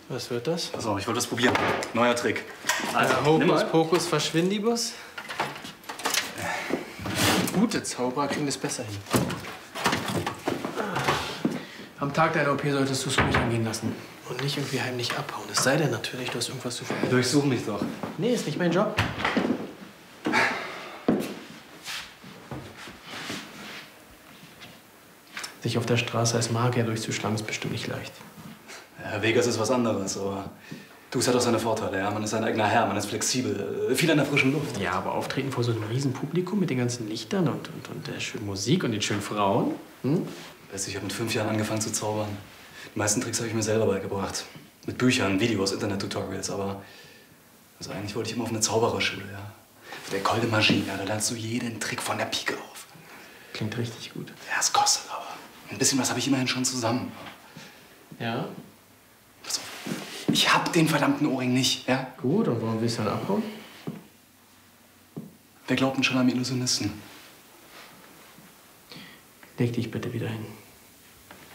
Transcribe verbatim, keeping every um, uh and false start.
Was wird das? Pass auf, ich wollte das probieren. Neuer Trick. Also, ja, Hokus Pokus Verschwindibus. Gute Zauberer kriegen das besser hin. Am Tag deiner O P solltest du es ruhig angehen lassen. Und nicht irgendwie heimlich abhauen. Es sei denn natürlich, du hast irgendwas zu verbergen. Durchsuch mich doch. Nee, ist nicht mein Job. Sich auf der Straße als Magier durchzuschlagen, ist bestimmt nicht leicht. Ja, Vegas ist was anderes, aber du, es hat auch seine Vorteile. Ja? Man ist sein eigener Herr, man ist flexibel, viel an der frischen Luft. Ja, aber auftreten vor so einem riesen Publikum mit den ganzen Lichtern und, und, und der schönen Musik und den schönen Frauen? Hm? Weißt du, ich habe mit fünf Jahren angefangen zu zaubern. Die meisten Tricks habe ich mir selber beigebracht. Mit Büchern, Videos, Internet-Tutorials, aber also eigentlich wollte ich immer auf eine Zaubererschule, ja. Der École de Magie, ja, da lernst du jeden Trick von der Pike auf. Klingt richtig gut. Ja, es kostet aber. Ein bisschen was habe ich immerhin schon zusammen. Ja? Pass auf. Ich hab den verdammten Ohrring nicht, ja? Gut, und warum willst du dann abhauen? Wer glaubt denn schon am Illusionisten? Leg dich bitte wieder hin.